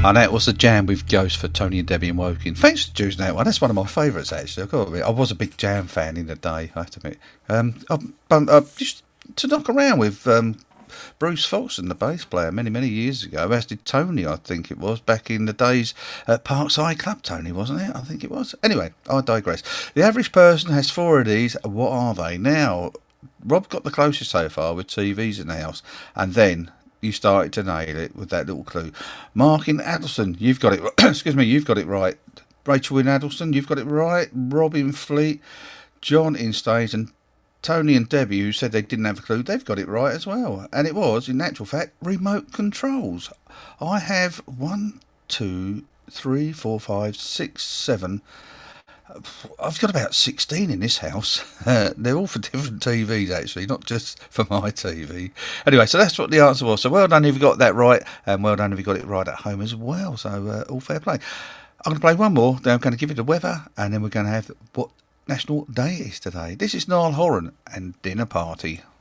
And that was the Jam with Ghost for Tony and Debbie and Woking. Thanks for choosing that one. That's one of my favourites, actually. I've got to admit. I was a big Jam fan in the day, I have to admit. I used to knock around with Bruce Folsom, the bass player, many years ago, as did Tony, I think it was, back in the days at Parkside Club, Tony, wasn't it? I think it was. Anyway, I digress. The average person has 4 of these. What are they? Now, Rob got the closest so far with TVs in the house, and then you started to nail it with that little clue. Mark in Addleston, you've got it. Excuse me, you've got it right. Rachel in Addleston, you've got it right. Rob in Fleet, John in Staines, and Tony and Debbie, who said they didn't have a clue, they've got it right as well. And it was, in actual fact, remote controls. I have 1, 2, 3, 4, 5, 6, 7. I've got about 16 in this house. They're all for different TVs, actually, not just for my TV. Anyway, so that's what the answer was. So well done if you got that right, and well done if you got it right at home as well. So all fair play. I'm going to play one more, then I'm going to give you the weather, and then we're going to have what National Day it is today. This is Niall Horan and Dinner Party.